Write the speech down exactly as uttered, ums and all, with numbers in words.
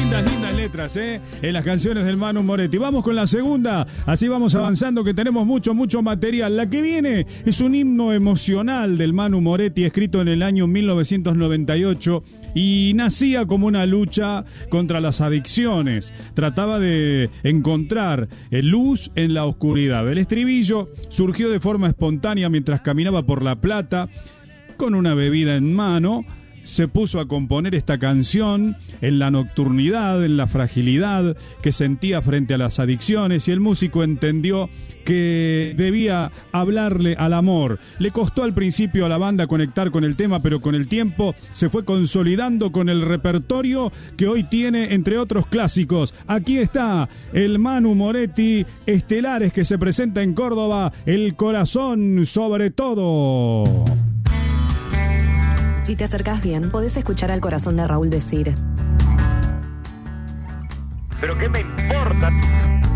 Lindas, lindas letras, ¿eh? En las canciones del Manu Moretti. Vamos con la segunda, así vamos avanzando, que tenemos mucho, mucho material. La que viene es un himno emocional del Manu Moretti, escrito en el año mil novecientos noventa y ocho, y nacía como una lucha contra las adicciones. Trataba de encontrar luz en la oscuridad. El estribillo surgió de forma espontánea mientras caminaba por La Plata con una bebida en mano. Se puso a componer esta canción en la nocturnidad, en la fragilidad que sentía frente a las adicciones, y el músico entendió que debía hablarle al amor. Le costó al principio a la banda conectar con el tema, pero con el tiempo se fue consolidando con el repertorio que hoy tiene, entre otros clásicos. Aquí está el Manu Moretti Estelares, que se presenta en Córdoba, El Corazón Sobre Todo. Si te acercás bien, podés escuchar al corazón de Raúl decir: ¿pero qué me importa?